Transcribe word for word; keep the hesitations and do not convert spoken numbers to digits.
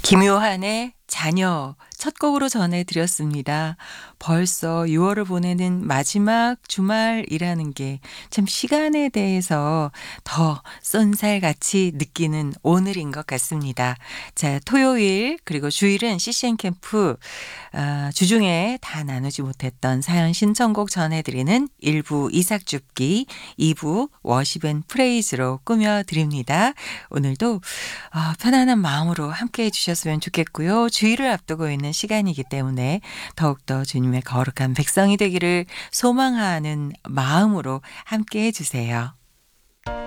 김요한의 자녀 첫 곡으로 전해드렸습니다. 벌써 유월을 보내는 마지막 주말이라는 게 참 시간에 대해서 더 쏜살같이 느끼는 오늘인 것 같습니다. 자, 토요일 그리고 주일은 씨씨엔 캠프 아, 주중에 다 나누지 못했던 사연 신청곡 전해드리는 일 부 이삭줍기, 이 부 워십 앤 프레이즈로 꾸며드립니다. 오늘도 어, 편안한 마음으로 함께 해주셨으면 좋겠고요. 주일을 앞두고 있는 시간이기 때문에 더욱더 주님의 거룩한 백성이 되기를 소망하는 마음으로 함께 해주세요.